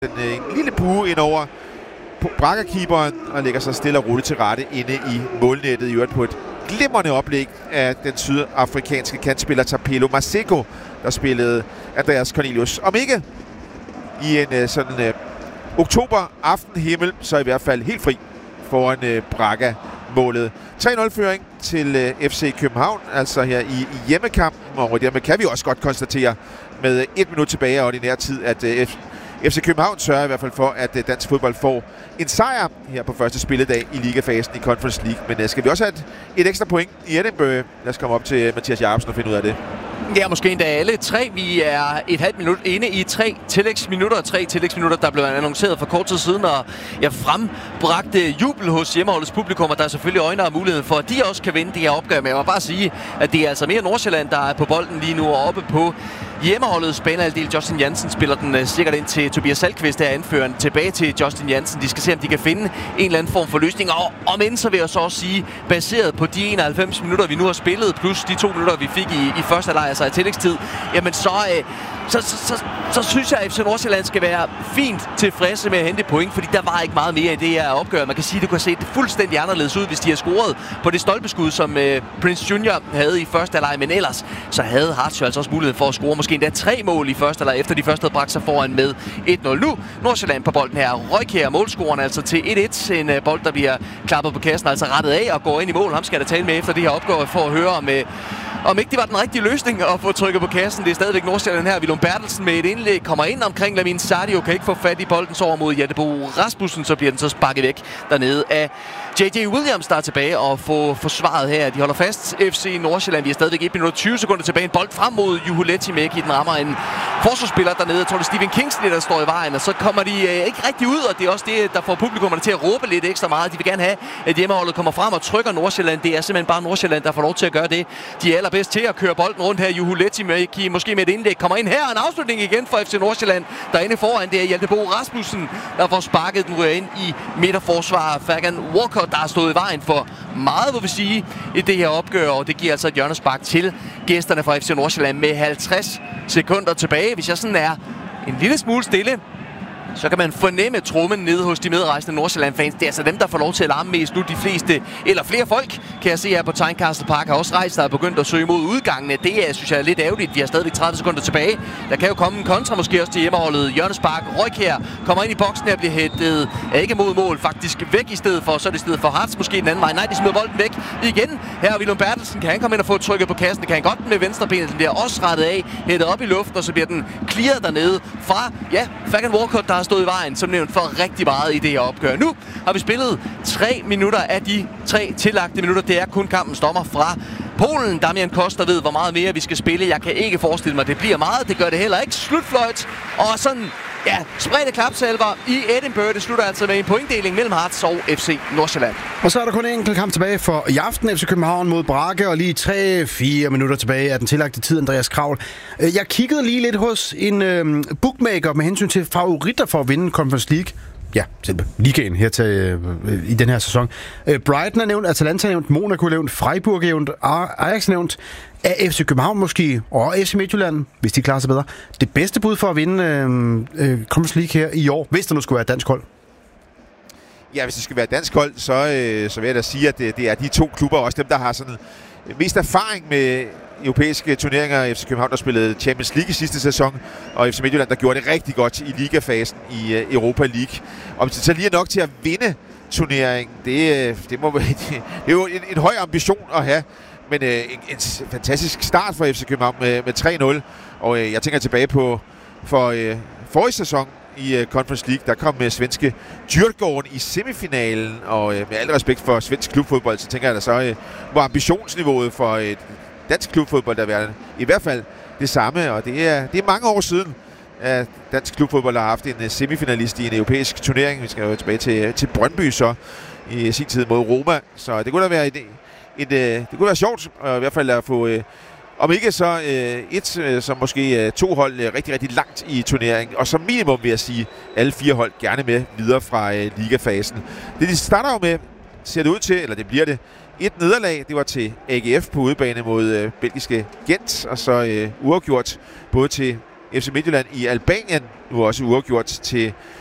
en lille bue ind over Braga-keeperen og lægger sig stille og roligt til rette inde i målnettet, i øvrigt på et glimrende oplæg af den sydafrikanske kantspiller Thapelo Maseko, der spillede Andreas Cornelius. Om ikke i en sådan oktober aftenhimmel, så i hvert fald helt fri foran Braga-målet. 3-0-føring til FC København, altså her i hjemmekampen, og dermed kan vi også godt konstatere med 1 minut tilbage af ordinær tid, at FC København sørger i hvert fald for, at dansk fodbold får en sejr her på første spilledag i ligafasen i Conference League. Men skal vi også have et ekstra point i Edinburgh? Lad os komme op til Mathias Jacobsen og finde ud af det. Ja, måske endda alle tre. Vi er et halvt minut inde i 3 tillægsminutter, der blev annonceret for kort tid siden, og jeg frembragte jubel hos hjemmeholdets publikum, og der er selvfølgelig øjne og mulighed for, at de også kan vinde det her opgør. Men jeg må bare sige, at det er altså mere Nordsjælland, der er på bolden lige nu og oppe på hjemmeholdets banehalvdel. Justin Jansen spiller den sikkert ind til Tobias Salkvist, der er anføreren, tilbage til Justin Jansen. De skal se, om de kan finde en eller anden form for løsning. Og om end så vil jeg så også sige, baseret på de 91 minutter, vi nu har spillet, plus de 2 minutter, vi fik i første halvleg, altså i tillægstid, jamen så synes jeg, at FC Nordsjælland skal være fint tilfredse med at hente point, fordi der var ikke meget mere i det her opgør. Man kan sige, at du kan se det fuldstændig anderledes ud, hvis de har scoret på det stolpeskud, som Prince Junior havde i første halvleg, men ellers så havde Hartz altså også mulighed for at score måske endda 3 mål i første halvleg, efter de første havde bragt sig foran med 1-0. Nu Nordsjælland på bolden her. Røjkjær målscoren altså til 1-1. En bold, der bliver klappet på kassen, altså rettet af og går ind i mål. Ham skal der tale med efter det her opgør for at høre om ikke det var den rigtige løsning at få trykket på kassen. Det er stadigvæk Nordsjælland her. Willum Bertelsen med et indlæg kommer ind omkring Lamin Sadio, kan ikke få fat i bolden, så over mod Jadebo Rasmussen, så bliver den så sparket væk dernede af J.J. Williams, der er tilbage og få forsvaret her. De holder fast FC Nordsjælland. Vi er stadigvæk 1 minut og 20 sekunder tilbage. En bold frem mod Juhuletti Mæki. Den rammer en forsvarsspiller dernede. Jeg tror, det er Stephen Kingsley, der står i vejen. Og så kommer de ikke rigtig ud, og det er også det, der får publikummerne til at råbe lidt ekstra meget. De vil gerne have, at hjemmeholdet kommer frem og trykker Nordsjælland. Det er simpelthen bare Nordsjælland, der får lov til at gøre det. De er allerbedst til at køre bolden rundt her. Juhuletti Mæki måske med et indlæg kommer ind her. En afslutning igen for FC Nordsjælland. Derinde foran, det er Jadebo Rasmussen, der får sparket den ryger ind i midterforsvar. Fagan Walker, der har stået i vejen for meget, vil vi sige, i det her opgør, og det giver altså et hjørnespark til gæsterne fra FC Nordsjælland med 50 sekunder tilbage. Hvis jeg sådan er en lille smule stille, så kan man fornemme trummen nede hos de medrejsende Nordsjælland-fans. Det er altså dem, der får lov til at larme mest nu. De fleste, eller flere folk, kan jeg se her på Tynecastle Park, har også rejst sig og begyndt at søge mod udgangene. Det er, synes jeg, er lidt ærgerligt. Vi har stadigvæk 30 sekunder tilbage. Der kan jo komme en kontra måske også til hjemmeholdet. Hjørnespark, Røjkjær kommer ind i boksen her, bliver hættet ikke mod mål, faktisk væk i stedet for. Så er det i stedet for Hartz måske den anden vej. Nej, de smider bolden væk igen. Her er Willum Bertelsen. Kan han komme ind og få trykket på kassen? Det kan han godt med venstrebenet. Den bliver også rettet af, hættet op i luften, og så bliver den clearet dernede fra, Fagan Walker, der har stået i vejen, som nævnt, for rigtig meget i det her opgør. Nu har vi spillet 3 minutter af de 3 tillagte minutter. Det er kun kampens dommer fra Polen. Damian Koster ved, hvor meget mere vi skal spille. Jeg kan ikke forestille mig, at det bliver meget. Det gør det heller ikke. Slutfløjt. Og sådan, spredte klapsalver i Edinburgh. Det slutter altså med en pointdeling mellem Hartz og FC Nordsjælland. Og så er der kun en enkelt kamp tilbage for i aften. FC København mod Braga, og lige 3-4 minutter tilbage af den tillagte tid, Andreas Kravl. Jeg kiggede lige lidt hos en bookmaker med hensyn til favoritter for at vinde Conference League. Ja, selv ligaen her til, i den her sæson. Brighton er nævnt, Atalanta er nævnt, Monaco er nævnt, Freiburg er nævnt, Ajax er nævnt. Er FC København måske, og FC Midtjylland, hvis de klarer sig bedre, det bedste bud for at vinde Conference League her i år, hvis der nu skulle være et dansk hold? Ja, hvis det skal være et dansk hold, så vil jeg da sige, at det er de 2 klubber, også dem, der har sådan mest erfaring med europæiske turneringer. FC København, der spillede Champions League i sidste sæson, og FC Midtjylland, der gjorde det rigtig godt i ligafasen i Europa League. Om det så lige er nok til at vinde turneringen, det er jo en høj ambition at have, men en fantastisk start for FC København med 3-0, og jeg tænker tilbage på forrige sæson i Conference League, der kom med svenske Djurgården i semifinalen, og med al respekt for svensk klubfodbold, så tænker jeg, at så var ambitionsniveauet for et dansk klubfodbold, der var i hvert fald det samme, og det er mange år siden, at dansk klubfodbold har haft en semifinalist i en europæisk turnering. Vi skal jo tilbage til Brøndby så i sin tid mod Roma, så det kunne da være det kunne være sjovt, og i hvert fald at få om ikke så så måske 2 hold rigtig, rigtig langt i turneringen. Og som minimum vil jeg sige, alle 4 hold gerne med videre fra ligafasen. Det de starter jo med, ser det ud til, eller det bliver det, et nederlag. Det var til AGF på udebane mod belgiske Gent, og så uafgjort både til FC Midtjylland i Albanien, nu også uafgjort til